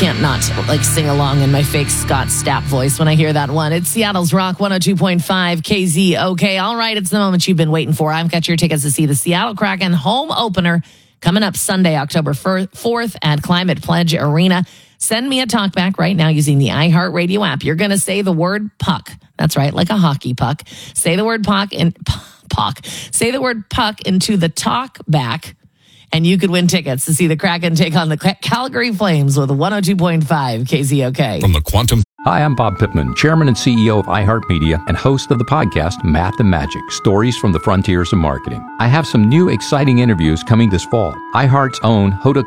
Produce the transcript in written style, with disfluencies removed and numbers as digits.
can't not sing along in my fake Scott Stapp voice when I hear that one. It's Seattle's Rock 102.5 KZOK. All right, it's the moment you've been waiting for. I've got your tickets to see the Seattle Kraken home opener coming up Sunday, October 4th at Climate Pledge Arena. Send me a talkback right now using the iHeartRadio app. You're going to say the word puck. That's right, like a hockey puck. Say the word puck and puck. Say the word puck into the talkback, and you could win tickets to see the Kraken take on the Calgary Flames with 102.5 KZOK. From the Quantum. Hi, I'm Bob Pittman, Chairman and CEO of iHeartMedia and host of the podcast Math and Magic, Stories from the Frontiers of Marketing. I have some new exciting interviews coming this fall. iHeart's own Hoda